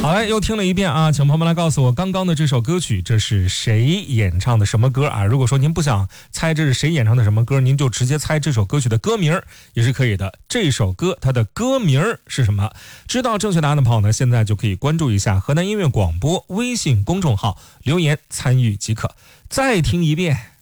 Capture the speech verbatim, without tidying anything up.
好嘞，又听了一遍啊，请朋友们来告诉我刚刚的这首歌曲这是谁演唱的什么歌啊？如果说您不想猜这是谁演唱的什么歌，您就直接猜这首歌曲的歌名也是可以的。这首歌它的歌名是什么？知道正确答案的朋友呢，现在就可以关注一下河南音乐广播微信公众号，留言参与即可。再听一遍。